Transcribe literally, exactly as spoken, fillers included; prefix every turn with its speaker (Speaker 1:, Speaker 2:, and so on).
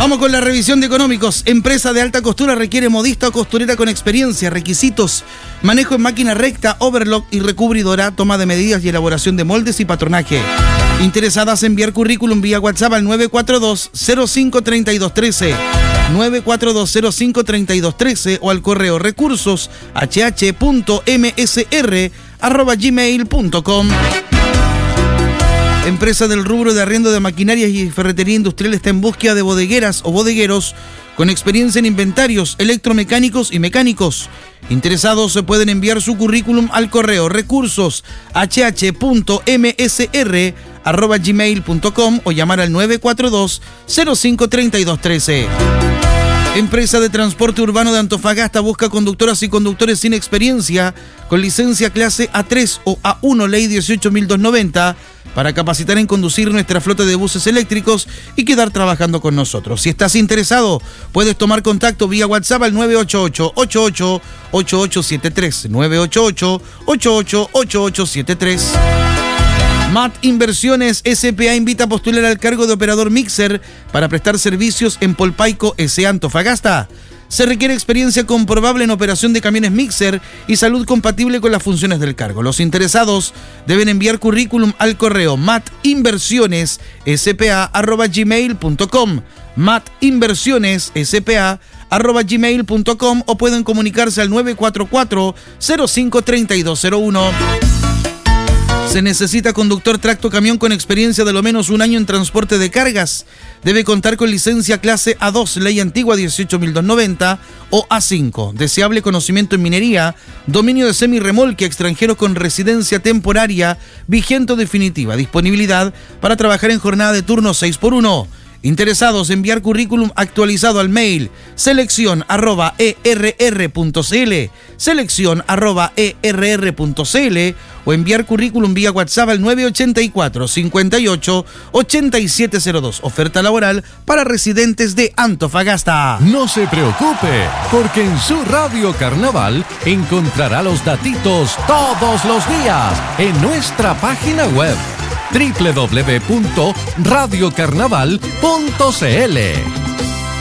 Speaker 1: Vamos con la revisión de económicos. Empresa de alta costura requiere modista o costurera con experiencia. Requisitos: manejo en máquina recta, overlock y recubridora, toma de medidas y elaboración de moldes y patronaje. Interesadas en enviar currículum vía WhatsApp al nueve cuatro dos cero cinco tres dos uno tres, nueve cuatro dos cero cinco tres dos uno tres o al correo recursos hh punto m s r arroba gmail punto com. Empresa del rubro de arriendo de maquinarias y ferretería industrial está en búsqueda de bodegueras o bodegueros con experiencia en inventarios electromecánicos y mecánicos. Interesados se pueden enviar su currículum al correo recursos hh punto m s r arroba gmail punto com o llamar al nueve cuatro dos cero cinco tres dos uno tres. Empresa de transporte urbano de Antofagasta busca conductoras y conductores sin experiencia con licencia clase A tres o A uno, ley dieciocho mil doscientos noventa, para capacitar en conducir nuestra flota de buses eléctricos y quedar trabajando con nosotros. Si estás interesado, puedes tomar contacto vía WhatsApp al nueve ocho ocho, ocho ocho ocho ocho siete tres, nueve ocho ocho, ocho ocho ocho ocho siete tres. M A T Inversiones S P A invita a postular al cargo de operador mixer para prestar servicios en Polpaico S A Antofagasta. Se requiere experiencia comprobable en operación de camiones mixer y salud compatible con las funciones del cargo. Los interesados deben enviar currículum al correo matinversiones s p a arroba gmail punto com, matinversiones s p a arroba gmail punto com o pueden comunicarse al nueve cuatro cuatro cero cinco tres dos cero uno. Se necesita conductor tracto camión con experiencia de lo menos un año en transporte de cargas. Debe contar con licencia clase A dos, ley antigua dieciocho mil doscientos noventa o A cinco. Deseable conocimiento en minería, dominio de semirremolque, extranjeros con residencia temporaria, vigente o definitiva. Disponibilidad para trabajar en jornada de turno seis por uno. Interesados, enviar currículum actualizado al mail selección arroba err punto cl, selección arroba err punto cl o enviar currículum vía WhatsApp al nueve ocho cuatro, cincuenta y ocho, ochenta y siete cero dos. Oferta laboral para residentes de Antofagasta.
Speaker 2: No se preocupe, porque en su Radio Carnaval encontrará los datitos todos los días en nuestra página web doble u doble u doble u punto radio carnaval punto c l.